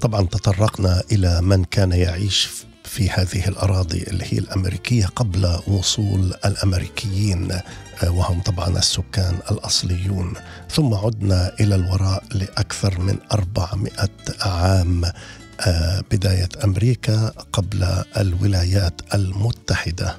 طبعا تطرقنا إلى من كان يعيش في هذه الأراضي اللي هي الأمريكية قبل وصول الأمريكيين، وهم طبعا السكان الأصليون. ثم عدنا إلى الوراء لأكثر من 400 عام، بداية أمريكا قبل الولايات المتحدة.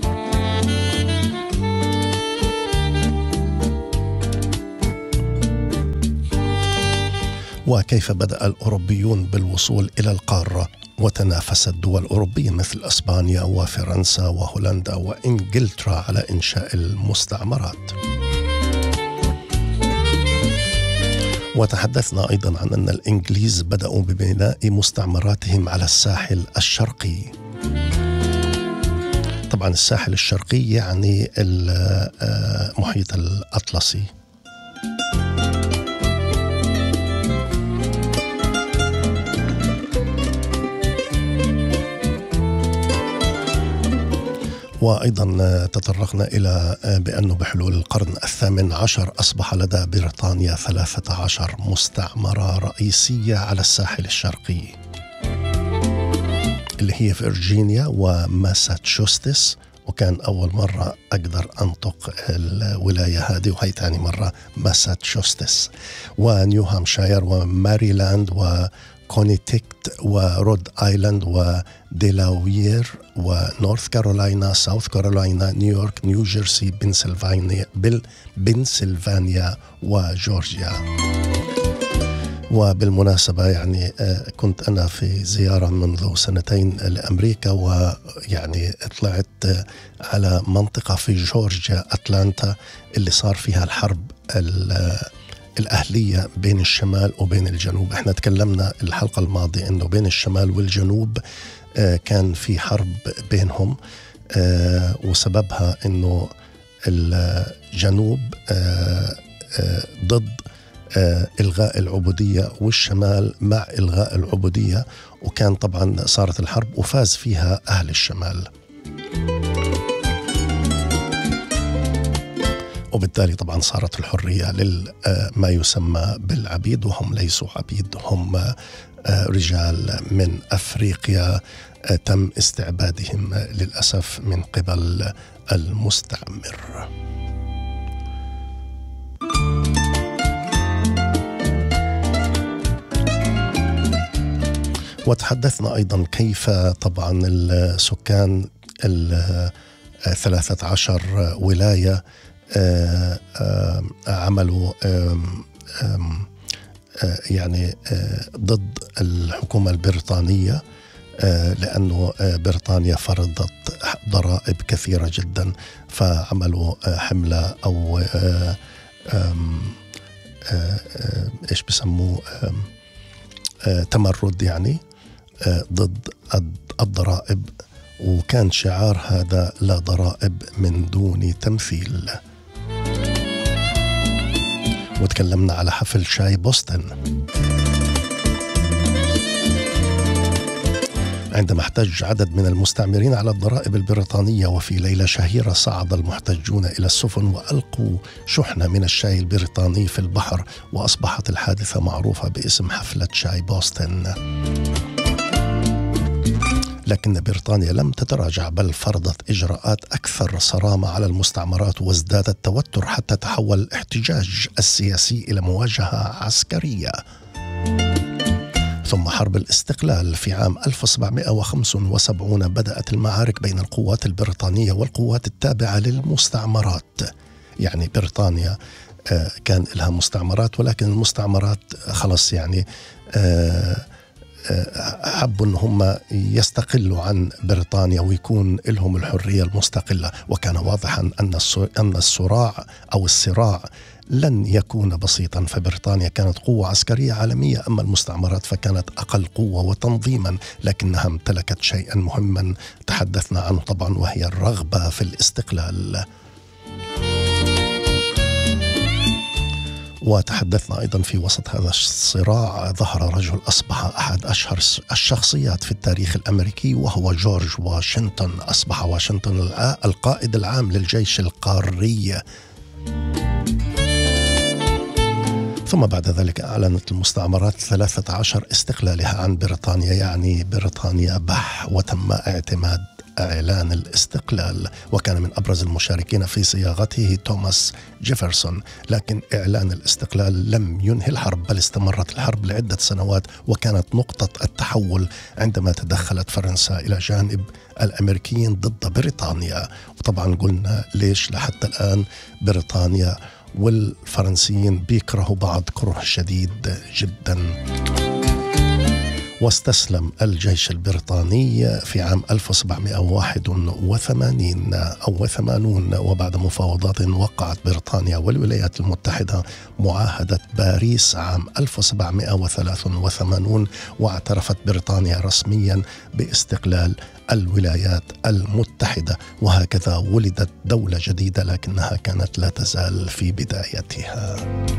وكيف بدأ الأوروبيون بالوصول إلى القارة، وتنافست دول أوروبية مثل أسبانيا وفرنسا وهولندا وإنجلترا على إنشاء المستعمرات. وتحدثنا أيضا عن أن الإنجليز بدأوا ببناء مستعمراتهم على الساحل الشرقي. طبعا الساحل الشرقي يعني المحيط الأطلسي. وأيضا تطرقنا إلى بأنه بحلول القرن 18 أصبح لدى بريطانيا 13 مستعمرة رئيسية على الساحل الشرقي، اللي هي فيرجينيا وماساتشوستس. وكان أول مرة أقدر أنطق الولاية هذه، وهي ثاني مرة ماساتشوستس، ونيو هامشاير وماريلاند وكونيتيكت ورود آيلاند وديلاوير ونورث كارولاينا، ساوث كارولاينا، نيويورك، نيو جيرسي، بنسلفانيا وجورجيا. وبالمناسبة يعني كنت أنا في زيارة منذ 2 لأمريكا، ويعني طلعت على منطقة في جورجيا أتلانتا اللي صار فيها الحرب الأهلية بين الشمال وبين الجنوب. احنا تكلمنا الحلقة الماضية انه بين الشمال والجنوب كان في حرب بينهم، وسببها انه الجنوب ضد إلغاء العبودية والشمال مع إلغاء العبودية، وكان طبعا صارت الحرب وفاز فيها أهل الشمال، وبالتالي طبعا صارت الحرية لما يسمى بالعبيد، وهم ليسوا عبيد، هم رجال من أفريقيا تم استعبادهم للأسف من قبل المستعمر. وتحدثنا أيضا كيف طبعا السكان 13 ولاية عملوا يعني ضد الحكومة البريطانية، لأنه بريطانيا فرضت ضرائب كثيرة جدا، فعملوا حملة أو إيش بسموه تمرد يعني ضد الضرائب. وكان شعار هذا لا ضرائب من دون تمثيل. وتكلمنا على حفل شاي بوسطن عندما احتج عدد من المستعمرين على الضرائب البريطانية، وفي ليلة شهيرة صعد المحتجون إلى السفن وألقوا شحنة من الشاي البريطاني في البحر، وأصبحت الحادثة معروفة باسم حفلة شاي بوسطن. لكن بريطانيا لم تتراجع، بل فرضت إجراءات أكثر صرامة على المستعمرات، وازداد التوتر حتى تحول الاحتجاج السياسي إلى مواجهة عسكرية. ثم حرب الاستقلال في عام 1775 بدأت المعارك بين القوات البريطانية والقوات التابعة للمستعمرات. يعني بريطانيا كان لها مستعمرات، ولكن المستعمرات خلص يعني حبوا أن هم يستقلوا عن بريطانيا ويكون لهم الحرية المستقلة. وكان واضحا أن الصراع أو الصراع لن يكون بسيطا، فبريطانيا كانت قوة عسكرية عالمية، أما المستعمرات فكانت أقل قوة وتنظيما، لكنها امتلكت شيئا مهما تحدثنا عنه طبعا، وهي الرغبة في الاستقلال. وتحدثنا أيضا في وسط هذا الصراع ظهر رجل أصبح أحد أشهر الشخصيات في التاريخ الأمريكي، وهو جورج واشنطن. أصبح واشنطن القائد العام للجيش القاري. ثم بعد ذلك أعلنت المستعمرات 13 استقلالها عن بريطانيا، يعني بريطانيا بح، وتم اعتماد إعلان الاستقلال، وكان من أبرز المشاركين في صياغته توماس جيفرسون. لكن إعلان الاستقلال لم ينهي الحرب، بل استمرت الحرب لعدة سنوات، وكانت نقطة التحول عندما تدخلت فرنسا إلى جانب الأمريكيين ضد بريطانيا. وطبعا قلنا ليش لحتى الآن بريطانيا والفرنسيين بيكرهوا بعض كره شديد جدا. واستسلم الجيش البريطاني في عام 1781 وبعد مفاوضات وقعت بريطانيا والولايات المتحدة معاهدة باريس عام 1783، واعترفت بريطانيا رسميا باستقلال الولايات المتحدة، وهكذا ولدت دولة جديدة لكنها كانت لا تزال في بدايتها.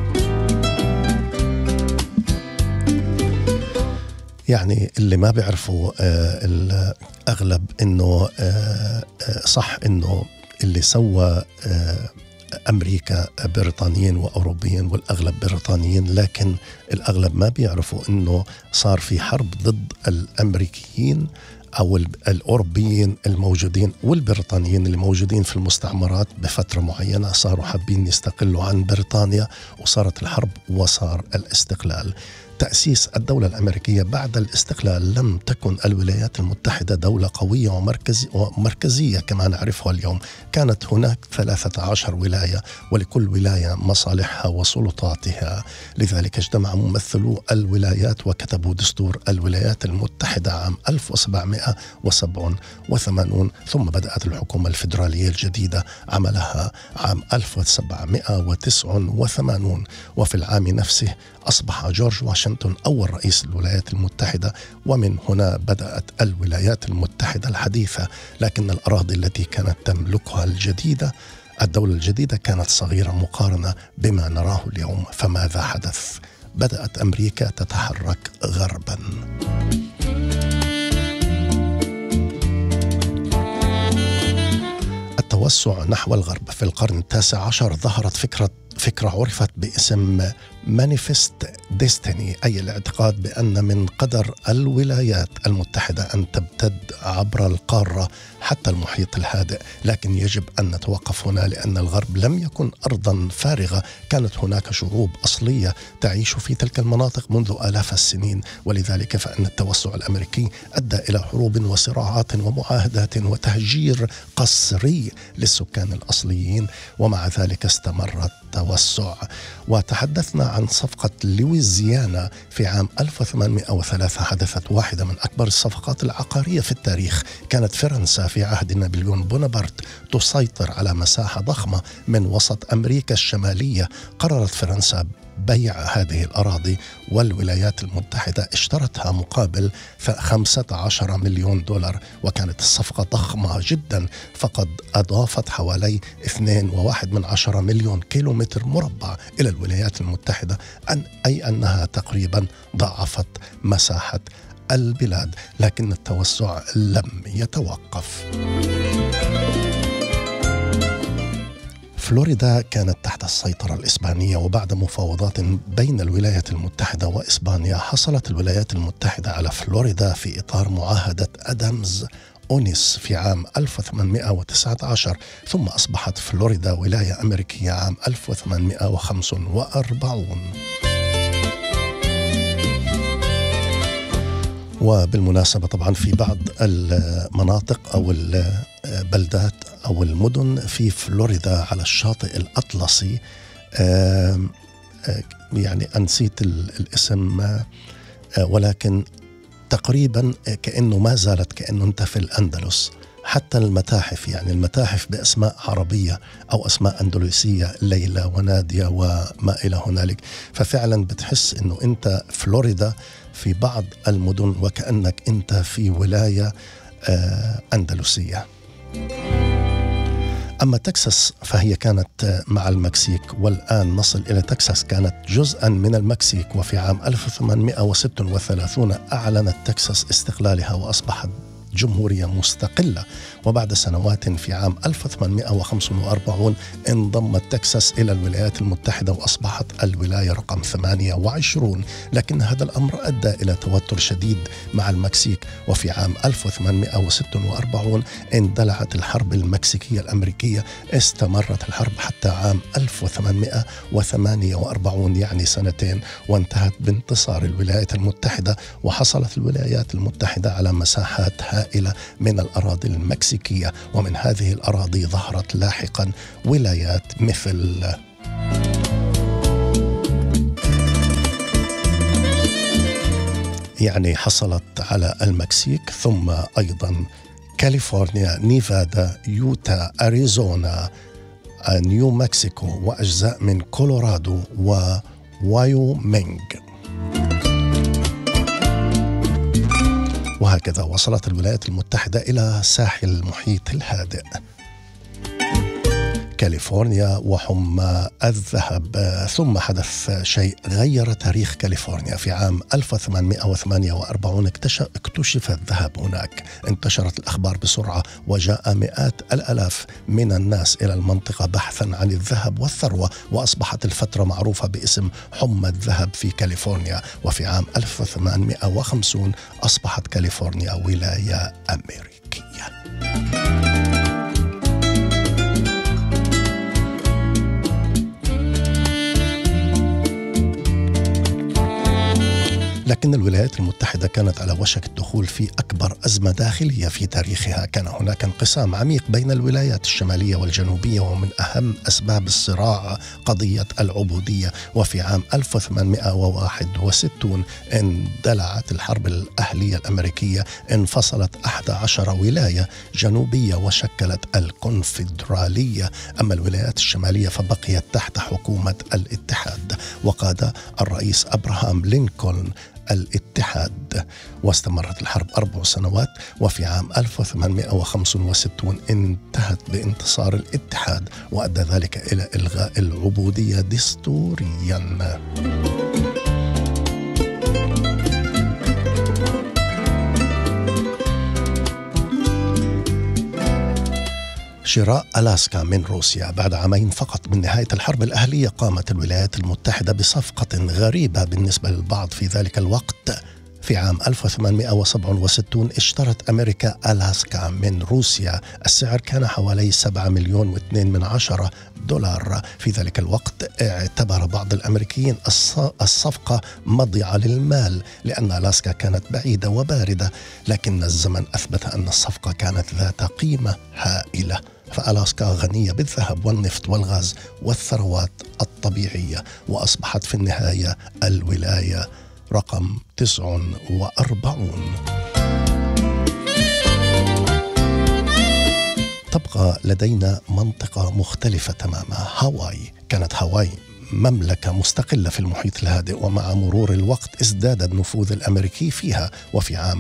يعني اللي ما بيعرفوا الأغلب إنه صح إنه اللي سوى أمريكا بريطانيين وأوروبيين، والأغلب بريطانيين، لكن الأغلب ما بيعرفوا إنه صار في حرب ضد الأمريكيين أو الأوروبيين الموجودين والبريطانيين اللي موجودين في المستعمرات بفترة معينة، صاروا حابين يستقلوا عن بريطانيا، وصارت الحرب وصار الاستقلال. تأسيس الدولة الأمريكية بعد الاستقلال لم تكن الولايات المتحدة دولة قوية ومركزية كما نعرفها اليوم. كانت هناك 13 ولاية، ولكل ولاية مصالحها وسلطاتها. لذلك اجتمع ممثلو الولايات وكتبوا دستور الولايات المتحدة عام 1787، ثم بدأت الحكومة الفيدرالية الجديدة عملها عام 1789، وفي العام نفسه أصبح جورج واشنطن أول رئيس الولايات المتحدة، ومن هنا بدأت الولايات المتحدة الحديثة. لكن الأراضي التي كانت تملكها الدولة الجديدة كانت صغيرة مقارنة بما نراه اليوم. فماذا حدث؟ بدأت أمريكا تتحرك غرباً. التوسع نحو الغرب. في القرن ال19 ظهرت فكرة عرفت باسم مانيفست ديستني، أي الاعتقاد بأن من قدر الولايات المتحدة أن تمتد عبر القارة حتى المحيط الهادئ. لكن يجب أن نتوقف هنا، لأن الغرب لم يكن أرضا فارغة، كانت هناك شعوب أصلية تعيش في تلك المناطق منذ آلاف السنين. ولذلك فإن التوسع الأمريكي أدى إلى حروب وصراعات ومعاهدات وتهجير قسري للسكان الأصليين، ومع ذلك استمر التوسع. وتحدثنا عن صفقة لويزيانا في عام 1803. حدثت واحدة من أكبر الصفقات العقارية في التاريخ. كانت فرنسا في عهد نابليون بونابرت تسيطر على مساحة ضخمة من وسط أمريكا الشمالية. قررت فرنسا بيع هذه الأراضي، والولايات المتحدة اشترتها مقابل 15 مليون دولار، وكانت الصفقة ضخمة جدا، فقد أضافت حوالي 2.1 مليون كيلومتر مربع إلى الولايات المتحدة، أي أنها تقريبا ضاعفت مساحة البلاد. لكن التوسع لم يتوقف. فلوريدا كانت تحت السيطرة الإسبانية، وبعد مفاوضات بين الولايات المتحدة وإسبانيا حصلت الولايات المتحدة على فلوريدا في إطار معاهدة أدامز أونيس في عام 1819، ثم أصبحت فلوريدا ولاية أمريكية عام 1845. وبالمناسبة طبعا في بعض المناطق أو البلدات أو المدن في فلوريدا على الشاطئ الأطلسي، يعني أنسيت الاسم، ولكن تقريبا كأنه ما زالت كأنه أنت في الأندلس. حتى المتاحف، يعني المتاحف بأسماء عربية أو أسماء أندلسية، ليلى ونادية وما إلى هنالك. ففعلا بتحس أنه أنت فلوريدا في بعض المدن وكأنك أنت في ولاية أندلسية. أما تكساس فهي كانت مع المكسيك، والآن نصل إلى تكساس كانت جزءا من المكسيك. وفي عام 1836 أعلنت تكساس استقلالها وأصبحت جمهورية مستقلة. وبعد سنوات في عام 1845 انضمت تكساس إلى الولايات المتحدة وأصبحت الولاية رقم 28. لكن هذا الأمر أدى إلى توتر شديد مع المكسيك، وفي عام 1846 اندلعت الحرب المكسيكية الأمريكية. استمرت الحرب حتى عام 1848 يعني سنتين، وانتهت بانتصار الولايات المتحدة، وحصلت الولايات المتحدة على مساحات هائلة من الأراضي المكسيكية. ومن هذه الأراضي ظهرت لاحقا ولايات مثل يعني حصلت على المكسيك، ثم أيضا كاليفورنيا، نيفادا، يوتا، أريزونا، نيو مكسيكو، وأجزاء من كولورادو ووايومينغ. وهكذا وصلت الولايات المتحدة إلى ساحل المحيط الهادئ. كاليفورنيا وحمى الذهب. ثم حدث شيء غير تاريخ كاليفورنيا. في عام 1848 اكتشف الذهب هناك. انتشرت الأخبار بسرعة، وجاء مئات الآلاف من الناس إلى المنطقة بحثا عن الذهب والثروة، وأصبحت الفترة معروفة باسم حمى الذهب في كاليفورنيا. وفي عام 1850 أصبحت كاليفورنيا ولاية أمريكية. لكن الولايات المتحدة كانت على وشك الدخول في أكبر أزمة داخلية في تاريخها. كان هناك انقسام عميق بين الولايات الشمالية والجنوبية، ومن أهم أسباب الصراع قضية العبودية. وفي عام 1861 اندلعت الحرب الأهلية الأمريكية، انفصلت 11 ولاية جنوبية وشكلت الكونفدرالية. أما الولايات الشمالية فبقيت تحت حكومة الاتحاد، وقاد الرئيس أبراهام لينكولن الاتحاد. واستمرت الحرب 4 سنوات، وفي عام 1865 انتهت بانتصار الاتحاد، وأدى ذلك إلى إلغاء العبودية دستوريا. شراء ألاسكا من روسيا. بعد عامين فقط من نهاية الحرب الأهلية قامت الولايات المتحدة بصفقة غريبة بالنسبة للبعض في ذلك الوقت. في عام 1867 اشترت أمريكا ألاسكا من روسيا. السعر كان حوالي 7,2,2 دولار. في ذلك الوقت اعتبر بعض الأمريكيين الصفقة مضيعة للمال، لأن ألاسكا كانت بعيدة وباردة، لكن الزمن أثبت أن الصفقة كانت ذات قيمة هائلة. فألاسكا غنية بالذهب والنفط والغاز والثروات الطبيعية، وأصبحت في النهاية الولاية رقم 49. تبقى لدينا منطقة مختلفة تماما، هاواي. كانت هاواي مملكة مستقلة في المحيط الهادئ، ومع مرور الوقت ازداد النفوذ الأمريكي فيها. وفي عام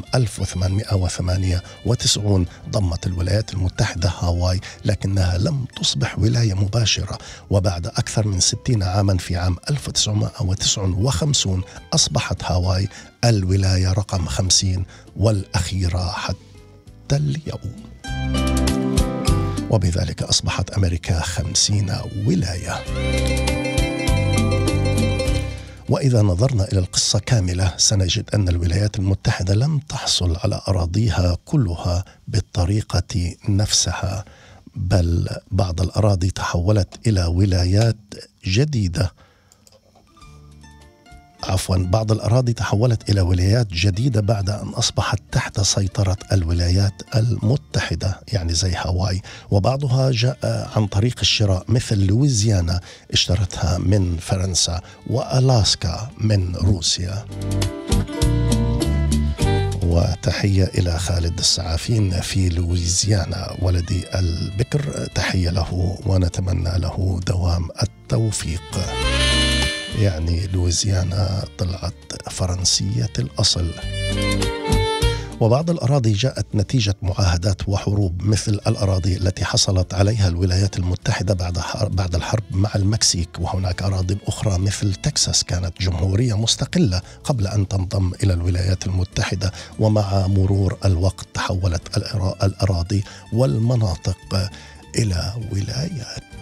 1898 ضمت الولايات المتحدة هاواي، لكنها لم تصبح ولاية مباشرة. وبعد أكثر من 60 عاما في عام 1959 أصبحت هاواي الولاية رقم 50 والأخيرة حتى اليوم، وبذلك أصبحت أمريكا 50 ولاية. وإذا نظرنا إلى القصة كاملة سنجد أن الولايات المتحدة لم تحصل على أراضيها كلها بالطريقة نفسها، بل بعض الأراضي تحولت إلى ولايات جديدة. بعض الأراضي تحولت إلى ولايات جديدة بعد أن أصبحت تحت سيطرة الولايات المتحدة، يعني زي هاواي. وبعضها جاء عن طريق الشراء، مثل لويزيانا اشترتها من فرنسا، وألاسكا من روسيا. وتحية إلى خالد السعافين في لويزيانا، ولدي البكر، تحية له ونتمنى له دوام التوفيق. يعني لويزيانا طلعت فرنسية الأصل. وبعض الأراضي جاءت نتيجة معاهدات وحروب، مثل الأراضي التي حصلت عليها الولايات المتحدة بعد الحرب مع المكسيك. وهناك أراضي أخرى مثل تكساس كانت جمهورية مستقلة قبل أن تنضم إلى الولايات المتحدة، ومع مرور الوقت تحولت الأراضي والمناطق إلى ولايات.